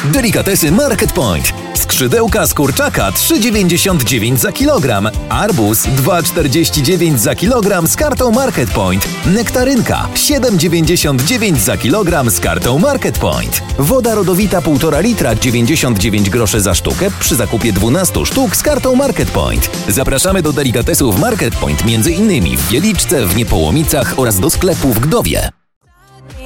Delikatesy Market Point. Skrzydełka z kurczaka 3,99 za kilogram. Arbuz 2,49 za kilogram z kartą Market Point. Nektarynka 7,99 za kilogram z kartą Market Point. Woda rodowita 1,5 litra 99 groszy za sztukę przy zakupie 12 sztuk z kartą Market Point. Zapraszamy do delikatesów Market Point, między innymi w Wieliczce, w Niepołomicach oraz do sklepu w Gdowie.